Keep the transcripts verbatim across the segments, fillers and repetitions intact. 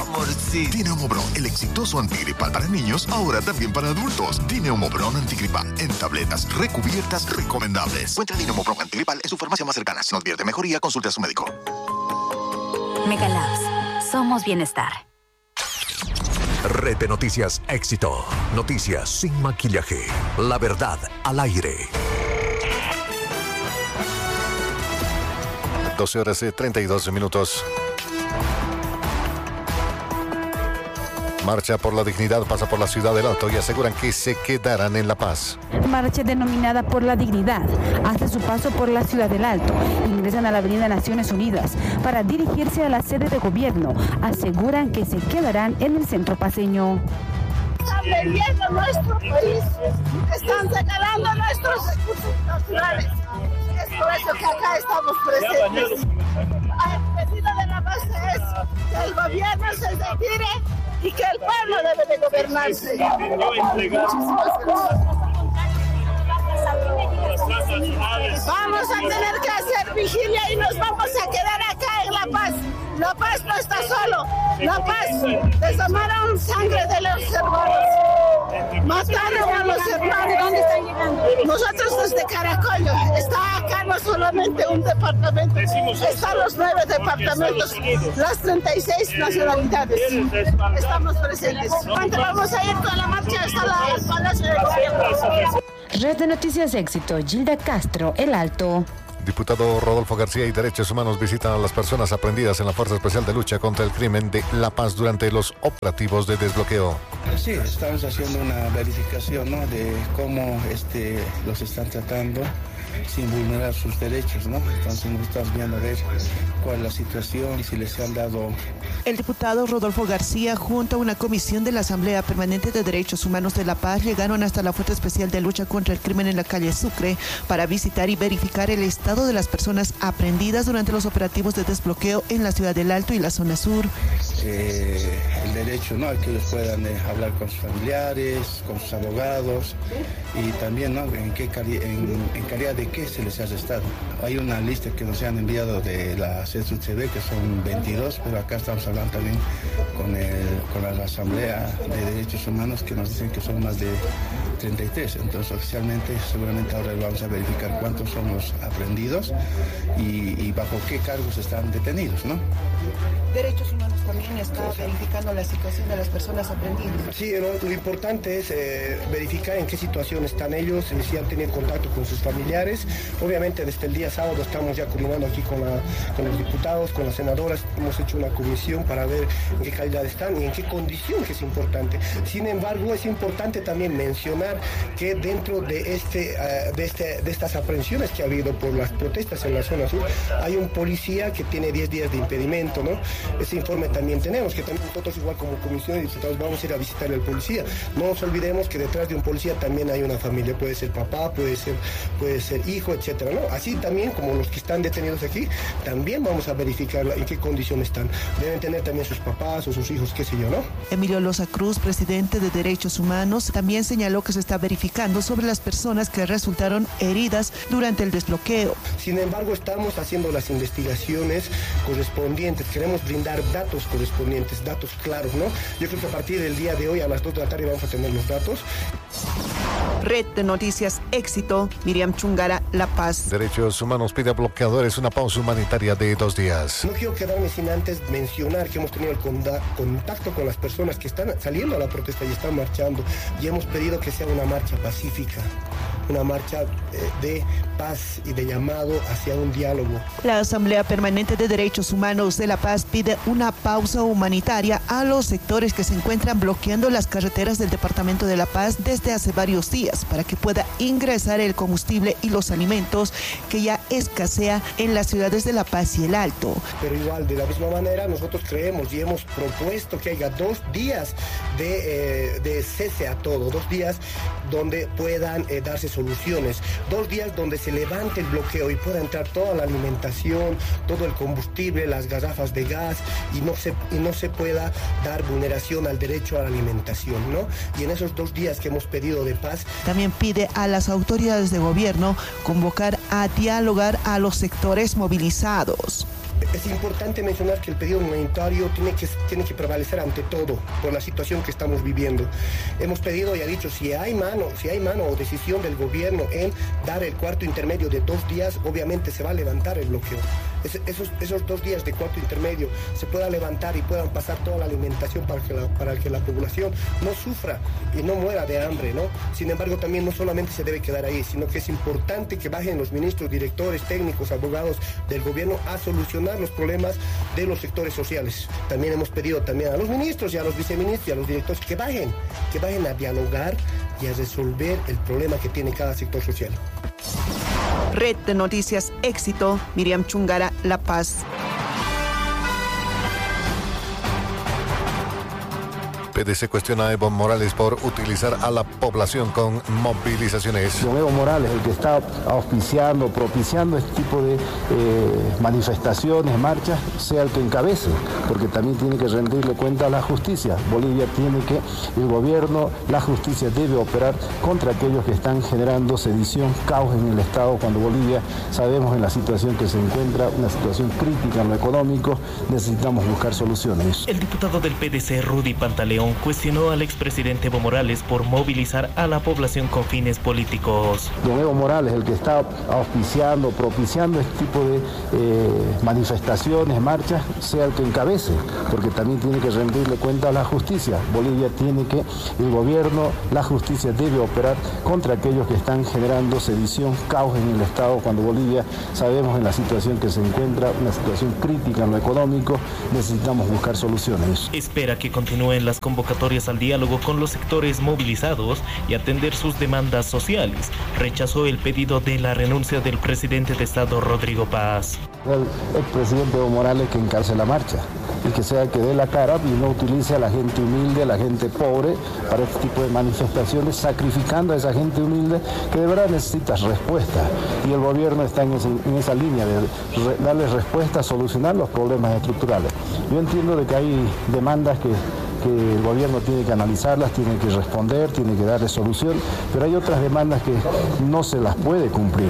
amorcito. Dineumobron, el exitoso antigripal para niños, ahora también para adultos. Dineumobron antigripal, en tabletas recubiertas recomendables. Encuentra Dineumobron antigripal en su farmacia más cercana. Si no advierte mejoría, consulte a su médico. Megalabs, somos bienestar. Red de Noticias Éxito. Noticias sin maquillaje. La verdad al aire. doce horas y treinta y dos minutos. Marcha por la Dignidad pasa por la ciudad del Alto y aseguran que se quedarán en La Paz. Marcha denominada por la Dignidad hace su paso por la ciudad del Alto. Ingresan a la avenida Naciones Unidas para dirigirse a la sede de gobierno. Aseguran que se quedarán en el centro paceño. Están vendiendo nuestro país, están regalando nuestros recursos naturales. Es por eso que acá estamos presentes. El pedido de la base es que el gobierno se retire y que el pueblo debe de gobernarse. Vamos a tener que hacer vigilia y nos vamos a quedar acá en La Paz. La Paz no está solo. La Paz desamaron sangre de los hermanos. Mataron a los hermanos. ¿Dónde están llegando? Nosotros desde Caracollo. Está acá no solamente un departamento. Están los nueve departamentos. Las treinta y seis nacionalidades. Estamos presentes. ¿Cuánto vamos a ir con la marcha hasta la, el Palacio de Gobierno? Red de Noticias Éxito, Gilda Castro, El Alto. Diputado Rodolfo García y Derechos Humanos visitan a las personas aprendidas en la Fuerza Especial de Lucha contra el Crimen de La Paz durante los operativos de desbloqueo. Sí, estamos haciendo una verificación, ¿no?, de cómo este, los están tratando sin vulnerar sus derechos, ¿no? Entonces nos estamos viendo a ver cuál es la situación y si les han dado. El diputado Rodolfo García, junto a una comisión de la Asamblea Permanente de Derechos Humanos de La Paz, llegaron hasta la Fuerza Especial de Lucha contra el Crimen en la calle Sucre para visitar y verificar el estado de las personas aprehendidas durante los operativos de desbloqueo en la ciudad del Alto y la zona sur. Eh, el derecho, ¿no?, a que ellos puedan eh, hablar con sus familiares, con sus abogados y también, ¿no?, en qué cali- en, en calidad de qué se les ha arrestado. Hay una lista que nos han enviado de la C S U C B que son veintidós, pero acá estamos hablando también con, el, con la Asamblea de Derechos Humanos que nos dicen que son más de treinta y tres. Entonces oficialmente seguramente ahora vamos a verificar cuántos son los aprehendidos y, y bajo qué cargos están detenidos, ¿no? Derechos Humanos también está verificando la situación de las personas aprendidas. Sí, lo, lo importante es eh, verificar en qué situación están ellos, si han tenido contacto con sus familiares. Obviamente desde el día sábado estamos ya coordinando aquí con, la, con los diputados, con las senadoras, hemos hecho una comisión para ver en qué calidad están y en qué condición, que es importante. Sin embargo, es importante también mencionar que dentro de, este, uh, de, este, de estas aprehensiones que ha habido por las protestas en la zona sur, hay un policía que tiene diez días de impedimento, ¿no? Ese informe también tenemos, que también nosotros igual como comisión de diputados vamos a ir a visitar al policía. No nos olvidemos que detrás de un policía también hay una familia, puede ser papá, puede ser, puede ser hijo, etcétera, ¿no? Así también como los que están detenidos aquí, también vamos a verificar en qué condición están. Deben tener también sus papás o sus hijos, qué sé yo, ¿no? Emilio Loza Cruz, presidente de Derechos Humanos, también señaló que se está verificando sobre las personas que resultaron heridas durante el desbloqueo. Sin embargo, estamos haciendo las investigaciones correspondientes, queremos brindar datos correspondientes, datos claros, ¿no? Yo creo que a partir del día de hoy a las dos de la tarde vamos a tener los datos. Red de Noticias Éxito, Miriam Chungara, La Paz. Derechos Humanos pide a bloqueadores una pausa humanitaria de dos días. No quiero quedarme sin antes mencionar que hemos tenido el contacto con las personas que están saliendo a la protesta y están marchando y hemos pedido que sea una marcha pacífica, una marcha de paz y de llamado hacia un diálogo. La Asamblea Permanente de Derechos Humanos de La Paz pide una pausa humanitaria a los sectores que se encuentran bloqueando las carreteras del departamento de La Paz desde hace varios días para que pueda ingresar el combustible y los alimentos que ya escasea en las ciudades de La Paz y El Alto. Pero igual, de la misma manera, nosotros creemos y hemos propuesto que haya dos días de, eh, de cese a todo, dos días donde puedan eh, darse soluciones, dos días donde se levante el bloqueo y pueda entrar toda la alimentación, todo el combustible, las garrafas de gas y no se, y no se pueda dar vulneración al derecho a la alimentación, ¿no? Y en esos dos días que hemos pedido de paz. También pide a las autoridades de gobierno convocar a dialogar a los sectores movilizados. Es importante mencionar que el pedido humanitario tiene que, tiene que prevalecer ante todo por la situación que estamos viviendo. Hemos pedido y ha dicho, si hay mano, si hay mano o decisión del gobierno en dar el cuarto intermedio de dos días, obviamente se va a levantar el bloqueo. Es, esos, esos dos días de cuarto intermedio se pueda levantar y puedan pasar toda la alimentación para que la, para que la población no sufra y no muera de hambre, ¿no? Sin embargo, también no solamente se debe quedar ahí, sino que es importante que bajen los ministros, directores, técnicos, abogados del gobierno a solucionar los problemas de los sectores sociales. También hemos pedido también a los ministros y a los viceministros y a los directores que bajen, que bajen a dialogar y a resolver el problema que tiene cada sector social. Red de Noticias Éxito, Miriam Chungara, La Paz. P D C cuestiona a Evo Morales por utilizar a la población con movilizaciones. Don Evo Morales, el que está auspiciando, propiciando este tipo de eh, manifestaciones, marchas, sea el que encabece, porque también tiene que rendirle cuenta a la justicia. Bolivia tiene que, el gobierno, la justicia debe operar contra aquellos que están generando sedición, caos en el Estado, cuando Bolivia, sabemos en la situación que se encuentra, una situación crítica en lo económico, necesitamos buscar soluciones. El diputado del P D C, Rudy Pantaleón, cuestionó al expresidente Evo Morales por movilizar a la población con fines políticos. Don Evo Morales, el que está auspiciando, propiciando este tipo de eh, manifestaciones, marchas, sea el que encabece, porque también tiene que rendirle cuenta a la justicia. Bolivia tiene que, el gobierno, la justicia debe operar contra aquellos que están generando sedición, caos en el Estado, cuando Bolivia, sabemos en la situación que se encuentra, una situación crítica en lo económico, necesitamos buscar soluciones. Espera que continúen las convocatorias al diálogo con los sectores movilizados y atender sus demandas sociales. Rechazó el pedido de la renuncia del presidente de Estado, Rodrigo Paz. El, el presidente Evo Morales que encalce la marcha y que sea que dé la cara y no utilice a la gente humilde, a la gente pobre para este tipo de manifestaciones, sacrificando a esa gente humilde que de verdad necesita respuesta. Y el gobierno está en, ese, en esa línea de re, darle respuesta, solucionar los problemas estructurales. Yo entiendo de que hay demandas que que el gobierno tiene que analizarlas, tiene que responder, tiene que darle solución, pero hay otras demandas que no se las puede cumplir.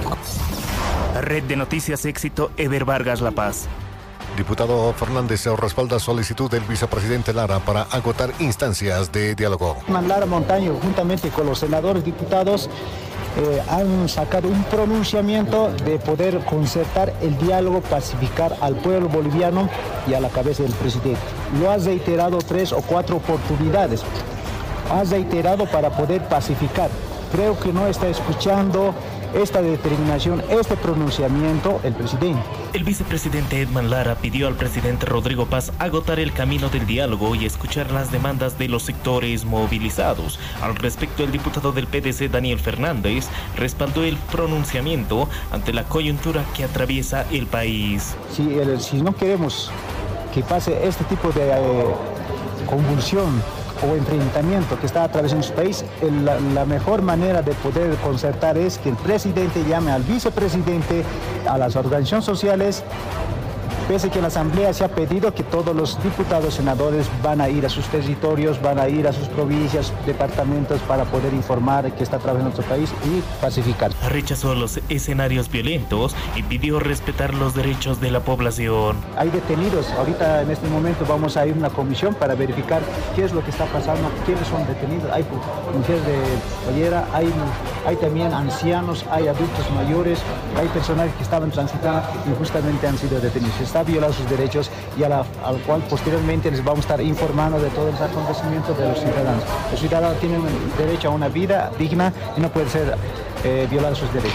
Red de Noticias Éxito, Eber Vargas, La Paz. Diputado Fernández respalda solicitud del vicepresidente Lara para agotar instancias de diálogo. Lara Montaño, juntamente con los senadores diputados, Eh, han sacado un pronunciamiento de poder concertar el diálogo, pacificar al pueblo boliviano y a la cabeza del presidente. Lo ha reiterado tres o cuatro oportunidades. Ha reiterado para poder pacificar. Creo que no está escuchando esta determinación, este pronunciamiento, el presidente. El vicepresidente Edman Lara pidió al presidente Rodrigo Paz agotar el camino del diálogo y escuchar las demandas de los sectores movilizados. Al respecto, el diputado del P D C, Daniel Fernández, respaldó el pronunciamiento ante la coyuntura que atraviesa el país. Si, el, si no queremos que pase este tipo de eh, convulsión o enfrentamiento que está atravesando su país, el, la, la mejor manera de poder concertar es que el presidente llame al vicepresidente, a las organizaciones sociales, pese a que la Asamblea se ha pedido que todos los diputados, senadores van a ir a sus territorios, van a ir a sus provincias, departamentos para poder informar que está trabajando nuestro país y pacificar. Rechazó los escenarios violentos y pidió respetar los derechos de la población. Hay detenidos, ahorita en este momento vamos a ir a una comisión para verificar qué es lo que está pasando, quiénes son detenidos. Hay mujeres de pollera, hay, hay también ancianos, hay adultos mayores, hay personas que estaban transitando y justamente han sido detenidos. Está violado sus derechos y a la, al cual posteriormente les vamos a estar informando de todos los acontecimientos de los ciudadanos. Los ciudadanos tienen derecho a una vida digna y no pueden ser eh, violados sus derechos.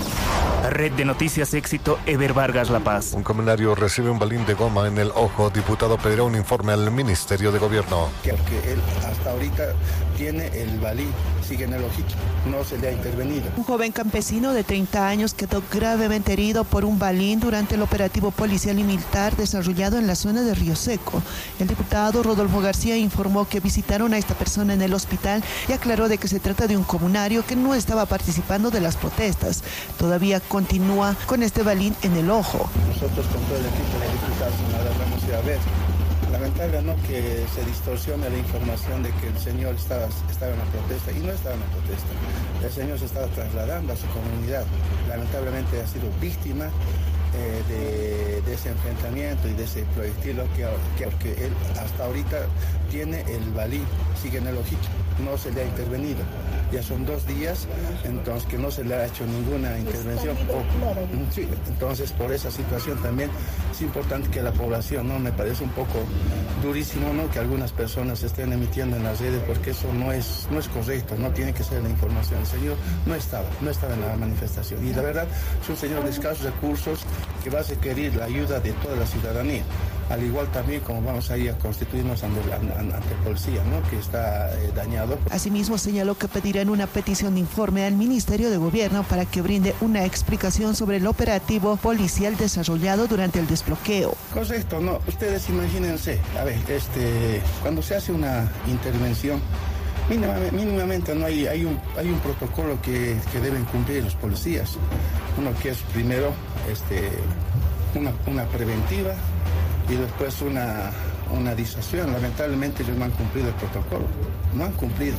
Red de Noticias Éxito, Eber Vargas, La Paz. Un comunario recibe un balín de goma en el ojo. Diputado pedirá un informe al Ministerio de Gobierno. Porque él hasta ahorita tiene el balín, sigue en el ojito, no se le ha intervenido. Un joven campesino de treinta años quedó gravemente herido por un balín durante el operativo policial y militar desarrollado en la zona de Río Seco. El diputado Rodolfo García informó que visitaron a esta persona en el hospital y aclaró de que se trata de un comunario que no estaba participando de las protestas. Todavía continúa con este balín en el ojo. Nosotros con todo el equipo de diputados ahora vamos a ir a ver. Lamentable, ¿no?, que se distorsione la información de que el señor estaba, estaba en la protesta y no estaba en la protesta. El señor se estaba trasladando a su comunidad. Lamentablemente ha sido víctima eh, de, de ese enfrentamiento y de ese proyectil que, que, que él hasta ahorita tiene el balín, sigue en el ojito, no se le ha intervenido. Ya son dos días, entonces que no se le ha hecho ninguna intervención. Oh, sí, entonces por esa situación también es importante que la población, ¿no? Me parece un poco durísimo, ¿no? Que algunas personas estén emitiendo en las redes, porque eso no es, no es correcto, no tiene que ser la información. El señor no estaba, no estaba en la manifestación. Y la verdad es un señor de escasos recursos que va a requerir la ayuda de toda la ciudadanía. Al igual también como vamos a ir a constituirnos ante, ante el policía, ¿no? Que está eh, dañado. Asimismo señaló que pedirán una petición de informe al Ministerio de Gobierno para que brinde una explicación sobre el operativo policial desarrollado durante el desbloqueo. Correcto, no, ustedes imagínense, a ver, este, cuando se hace una intervención, mínimamente, mínimamente no hay, hay, un, hay un protocolo que, que deben cumplir los policías. Uno que es primero este, una, una preventiva, y después una, una disuasión. Lamentablemente ellos no han cumplido el protocolo, no han cumplido.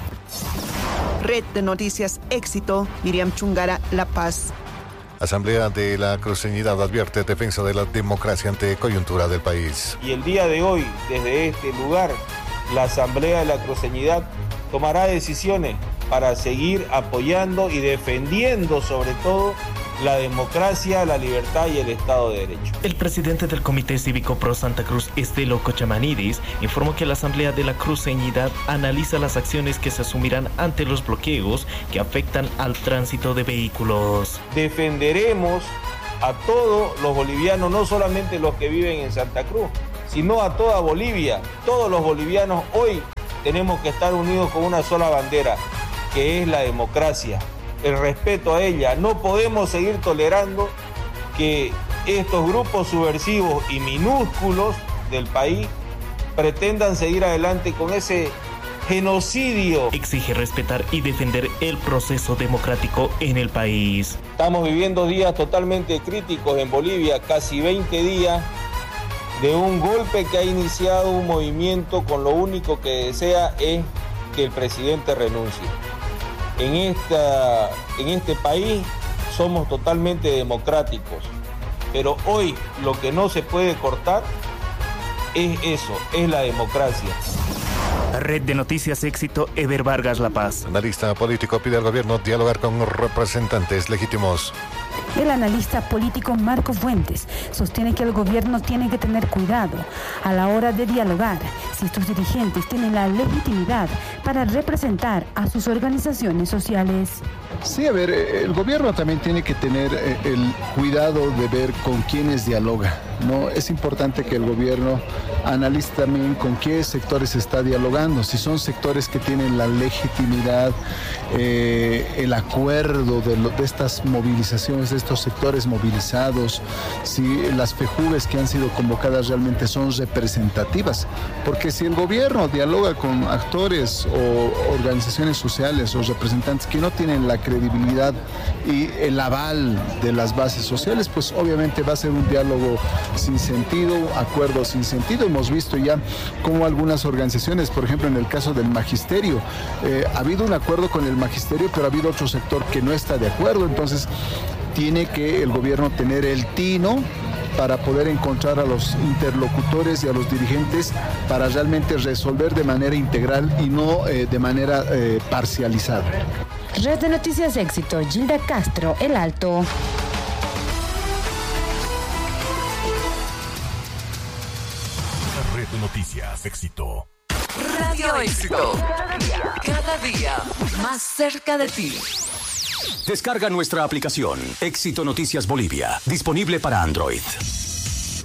Red de Noticias Éxito, Miriam Chungara, La Paz. Asamblea de la Cruceñidad advierte defensa de la democracia ante coyuntura del país. Y el día de hoy, desde este lugar, la Asamblea de la Cruceñidad tomará decisiones para seguir apoyando y defendiendo sobre todo la democracia, la libertad y el Estado de Derecho. El presidente del Comité Cívico Pro Santa Cruz, Estelo Cochamanidis, informó que la Asamblea de la Cruceñidad analiza las acciones que se asumirán ante los bloqueos que afectan al tránsito de vehículos. Defenderemos a todos los bolivianos, no solamente los que viven en Santa Cruz, sino a toda Bolivia. Todos los bolivianos hoy tenemos que estar unidos con una sola bandera, que es la democracia, el respeto a ella. No podemos seguir tolerando que estos grupos subversivos y minúsculos del país pretendan seguir adelante con ese genocidio. Exige respetar y defender el proceso democrático en el país. Estamos viviendo días totalmente críticos en Bolivia, casi veinte días de un golpe que ha iniciado un movimiento con lo único que desea es que el presidente renuncie. En, esta, en este país somos totalmente democráticos, pero hoy lo que no se puede cortar es eso, es la democracia. Red de Noticias Éxito, Eber Vargas, La Paz. Analista político pide al gobierno dialogar con representantes legítimos. El analista político Marco Fuentes sostiene que el gobierno tiene que tener cuidado a la hora de dialogar si sus dirigentes tienen la legitimidad para representar a sus organizaciones sociales. Sí, a ver, el gobierno también tiene que tener el cuidado de ver con quiénes dialoga, ¿no? Es importante que el gobierno analice también con qué sectores está dialogando, si son sectores que tienen la legitimidad, eh, el acuerdo de, lo, de estas movilizaciones, de estos sectores movilizados, si las FEJUVES que han sido convocadas realmente son representativas, porque si el gobierno dialoga con actores o organizaciones sociales o representantes que no tienen la credibilidad y el aval de las bases sociales, pues obviamente va a ser un diálogo sin sentido, acuerdos sin sentido. Hemos visto ya cómo algunas organizaciones, por ejemplo en el caso del magisterio, eh, ha habido un acuerdo con el magisterio, pero ha habido otro sector que no está de acuerdo. Entonces tiene que el gobierno tener el tino para poder encontrar a los interlocutores y a los dirigentes para realmente resolver de manera integral y no eh, de manera eh, parcializada. Red de Noticias Éxito, Gilda Castro, El Alto. Red de Noticias Éxito. Radio Éxito. Cada día, cada día más cerca de ti. Descarga nuestra aplicación Éxito Noticias Bolivia, disponible para Android.